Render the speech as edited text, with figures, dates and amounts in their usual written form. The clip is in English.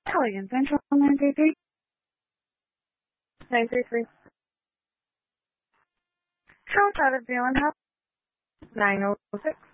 Elegant Central 933. 933. Charles out of Zealand House. 906.